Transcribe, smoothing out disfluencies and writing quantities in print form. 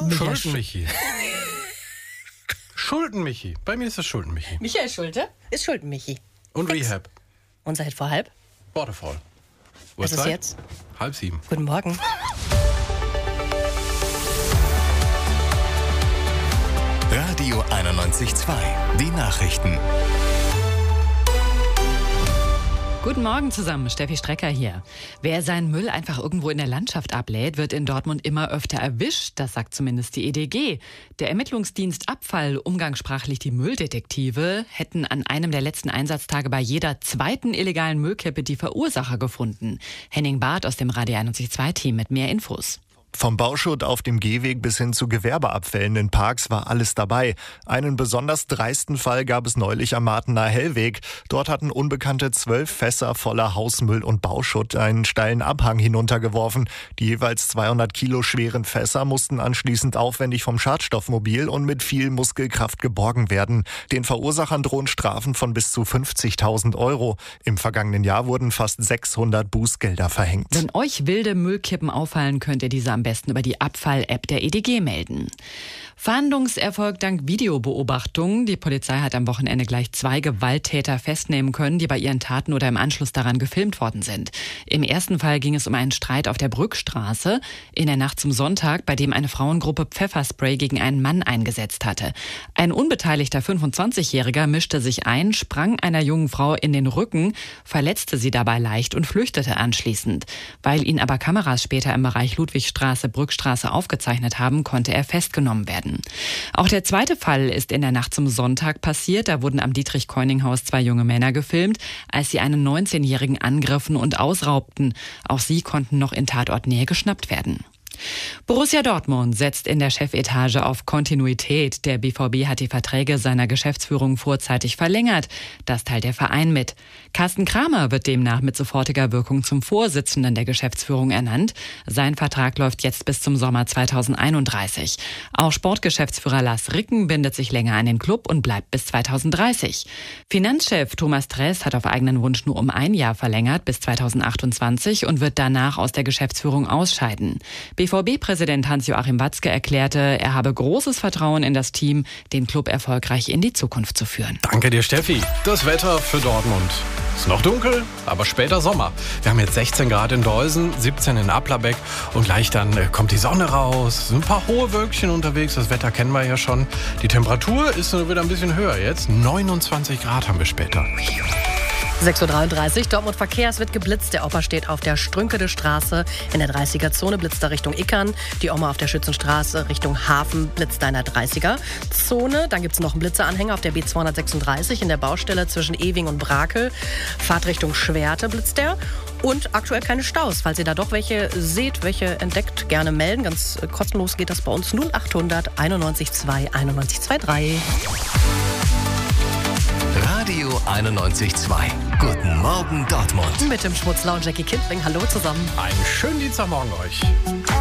Schulden-Michi. Schulden-Michi. Bei mir ist das Schulden-Michi. Michael Schulte ist Schulden-Michi. Und Fix. Rehab. Unser Hit vor halb. Waterfall. Was ist jetzt? 6:30. Guten Morgen. Radio 91.2. Die Nachrichten. Guten Morgen zusammen, Steffi Strecker hier. Wer seinen Müll einfach irgendwo in der Landschaft ablädt, wird in Dortmund immer öfter erwischt. Das sagt zumindest die EDG. Der Ermittlungsdienst Abfall, umgangssprachlich die Mülldetektive, hätten an einem der letzten Einsatztage bei jeder zweiten illegalen Müllkippe die Verursacher gefunden. Henning Barth aus dem Radio 91.2-Team mit mehr Infos. Vom Bauschutt auf dem Gehweg bis hin zu Gewerbeabfällen in Parks war alles dabei. Einen besonders dreisten Fall gab es neulich am Martener Hellweg. Dort hatten Unbekannte 12 Fässer voller Hausmüll und Bauschutt einen steilen Abhang hinuntergeworfen. Die jeweils 200 Kilo schweren Fässer mussten anschließend aufwendig vom Schadstoffmobil und mit viel Muskelkraft geborgen werden. Den Verursachern drohen Strafen von bis zu 50.000 Euro. Im vergangenen Jahr wurden fast 600 Bußgelder verhängt. Wenn euch wilde Müllkippen auffallen, könnt ihr diese am besten über die Abfall-App der EDG melden. Fahndungserfolg dank Videobeobachtung. Die Polizei hat am Wochenende gleich 2 Gewalttäter festnehmen können, die bei ihren Taten oder im Anschluss daran gefilmt worden sind. Im ersten Fall ging es um einen Streit auf der Brückstraße in der Nacht zum Sonntag, bei dem eine Frauengruppe Pfefferspray gegen einen Mann eingesetzt hatte. Ein unbeteiligter 25-Jähriger mischte sich ein, sprang einer jungen Frau in den Rücken, verletzte sie dabei leicht und flüchtete anschließend. Weil ihn aber Kameras später im Bereich Ludwigstraße, Brückstraße aufgezeichnet haben, konnte er festgenommen werden. Auch der zweite Fall ist in der Nacht zum Sonntag passiert. Da wurden am Dietrich-Keuning-Haus 2 junge Männer gefilmt, als sie einen 19-Jährigen angriffen und ausraubten. Auch sie konnten noch in Tatortnähe geschnappt werden. Borussia Dortmund setzt in der Chefetage auf Kontinuität. Der BVB hat die Verträge seiner Geschäftsführung vorzeitig verlängert. Das teilt der Verein mit. Carsten Kramer wird demnach mit sofortiger Wirkung zum Vorsitzenden der Geschäftsführung ernannt. Sein Vertrag läuft jetzt bis zum Sommer 2031. Auch Sportgeschäftsführer Lars Ricken bindet sich länger an den Klub und bleibt bis 2030. Finanzchef Thomas Dress hat auf eigenen Wunsch nur um 1 Jahr verlängert bis 2028 und wird danach aus der Geschäftsführung ausscheiden. BVB-Präsident Hans-Joachim Watzke erklärte, er habe großes Vertrauen in das Team, den Club erfolgreich in die Zukunft zu führen. Danke dir, Steffi. Das Wetter für Dortmund. Ist noch dunkel, aber später Sommer. Wir haben jetzt 16 Grad in Deusen, 17 in Applerbeck und gleich dann kommt die Sonne raus. Sind ein paar hohe Wölkchen unterwegs, das Wetter kennen wir ja schon. Die Temperatur ist nur wieder ein bisschen höher jetzt. 29 Grad haben wir später. 6:33 Uhr, Dortmund Verkehr, es wird geblitzt. Der Opa steht auf der Strünkede Straße in der 30er-Zone, blitzt er Richtung Ickern. Die Oma auf der Schützenstraße Richtung Hafen blitzt da in der 30er-Zone. Dann gibt es noch einen Blitzeranhänger auf der B236 in der Baustelle zwischen Ewing und Brakel. Fahrt Richtung Schwerte blitzt der. Und aktuell keine Staus. Falls ihr da doch welche seht, welche entdeckt, gerne melden. Ganz kostenlos geht das bei uns 0800 91 2 91 23. Radio 91.2. Guten Morgen Dortmund. Mit dem schmutzlauen Jackie Kindling. Hallo zusammen. Einen schönen Dienstagmorgen euch.